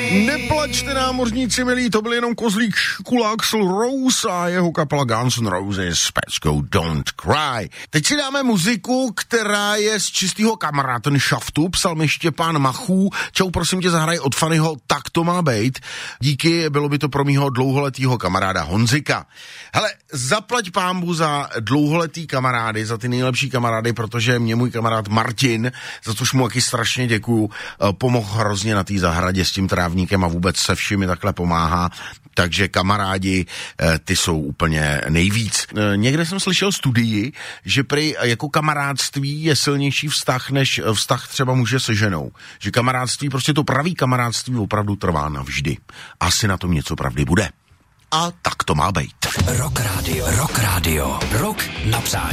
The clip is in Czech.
Neplačte, námořníci milí, to byl jenom kozlík Škula Axl Rose a jeho kapela Guns N' Roses, peckou Don't Cry. Teď si dáme muziku, která je z čistého kamarádnšaftu, psal mi Štěpán Machů. Čau, prosím tě, zahraj od Fannyho Tak to má bejt. Díky, bylo by to pro mýho dlouholetýho kamaráda Honzika. Hele, zaplať pánbu za dlouholetý kamarády, za ty nejlepší kamarády, protože mě můj kamarád Martin, za což mu taky strašně děkuju, pomohl hrozně na té zahradě s tím trávníkem a vůbec se všimi takhle pomáhá. Takže kamarádi, ty jsou úplně nejvíc. Někde jsem slyšel studii, že prý jako kamarádství je silnější vztah, než vztah třeba muže se ženou. Že kamarádství, prostě to pravý kamarádství opravdu trvá navždy. Asi na tom něco pravdy bude. A tak to má být. Rock Radio. Rock na přání.